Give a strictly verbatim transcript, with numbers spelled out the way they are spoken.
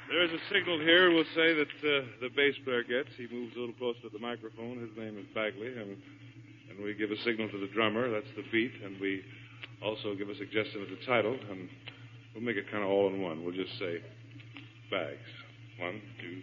There's a signal here. We'll say that uh, the bass player gets. He moves a little closer to the microphone. His name is Bagley. And, and we give a signal to the drummer. That's the beat. And we also give a suggestion of the title. And we'll make it kind of all in one. We'll just say Bags. One, two,